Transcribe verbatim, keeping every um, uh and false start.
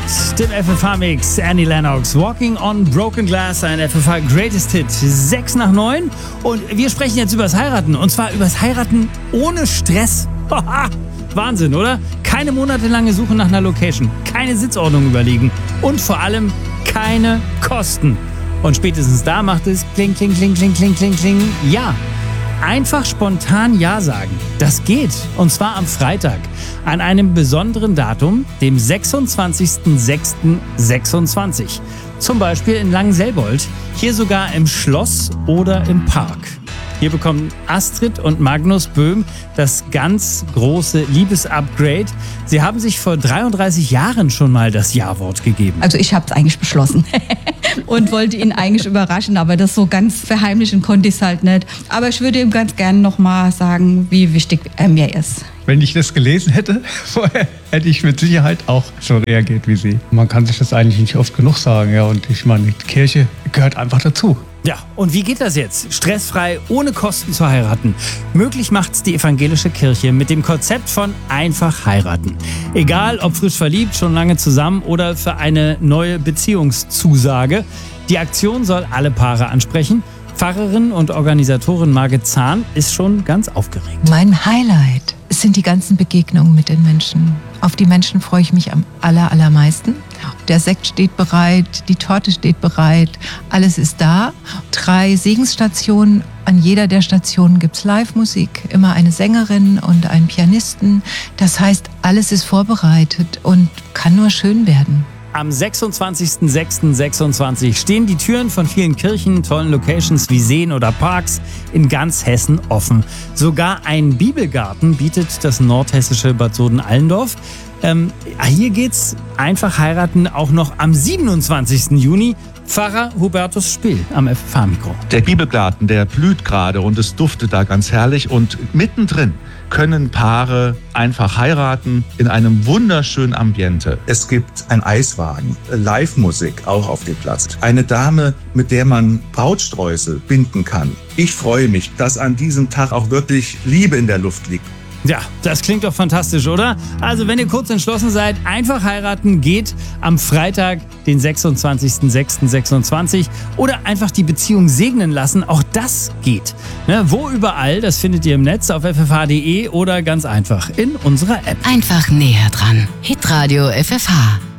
dem F F H-Mix Annie Lennox, Walking on Broken Glass, ein F F H Greatest Hit, sechs nach neun. Und wir sprechen jetzt übers Heiraten, und zwar übers Heiraten ohne Stress. Wahnsinn, oder? Keine monatelange Suche nach einer Location, keine Sitzordnung überlegen und vor allem keine Kosten. Und spätestens da macht es kling, kling, kling, kling, kling, kling, kling, ja. Einfach spontan Ja sagen. Das geht. Und zwar am Freitag. An einem besonderen Datum, dem sechsundzwanzigsten sechsten sechsundzwanzig. Zum Beispiel in Langenselbold. Hier sogar im Schloss oder im Park. Hier bekommen Astrid und Magnus Böhm das ganz große Liebesupgrade. Sie haben sich vor dreiunddreißig Jahren schon mal das Ja-Wort gegeben. Also ich habe es eigentlich beschlossen und wollte ihn eigentlich überraschen, aber das so ganz verheimlichen konnte ich es halt nicht. Aber ich würde ihm ganz gerne nochmal sagen, wie wichtig er mir ist. Wenn ich das gelesen hätte vorher, hätte ich mit Sicherheit auch so reagiert wie Sie. Man kann sich das eigentlich nicht oft genug sagen, ja. Und ich meine, die Kirche gehört einfach dazu. Ja, und wie geht das jetzt? Stressfrei, ohne Kosten zu heiraten. Möglich macht's die evangelische Kirche mit dem Konzept von einfach heiraten. Egal, ob frisch verliebt, schon lange zusammen oder für eine neue Beziehungszusage. Die Aktion soll alle Paare ansprechen. Pfarrerin und Organisatorin Margit Zahn ist schon ganz aufgeregt. Mein Highlight sind die ganzen Begegnungen mit den Menschen. Auf die Menschen freue ich mich am aller, allermeisten. Der Sekt steht bereit, die Torte steht bereit, alles ist da. Drei Segensstationen, an jeder der Stationen gibt es Live-Musik, immer eine Sängerin und einen Pianisten. Das heißt, alles ist vorbereitet und kann nur schön werden. Am sechsundzwanzigsten sechsten sechsundzwanzig stehen die Türen von vielen Kirchen, tollen Locations wie Seen oder Parks in ganz Hessen offen. Sogar ein Bibelgarten bietet das nordhessische Bad Soden-Allendorf. Ähm, hier geht's einfach heiraten auch noch am siebenundzwanzigsten Juni. Pfarrer Hubertus Spill am F F H-Mikro. Der Bibelgarten, der blüht gerade und es duftet da ganz herrlich. Und mittendrin können Paare einfach heiraten in einem wunderschönen Ambiente. Es gibt einen Eiswagen, Live-Musik auch auf dem Platz. Eine Dame, mit der man Brautsträuße binden kann. Ich freue mich, dass an diesem Tag auch wirklich Liebe in der Luft liegt. Ja, das klingt doch fantastisch, oder? Also wenn ihr kurz entschlossen seid, einfach heiraten geht am Freitag, den sechsundzwanzigsten sechsten sechsundzwanzig oder einfach die Beziehung segnen lassen, auch das geht. Ne, wo überall, das findet ihr im Netz auf f f h punkt d e oder ganz einfach in unserer App. Einfach näher dran. Hitradio F F H.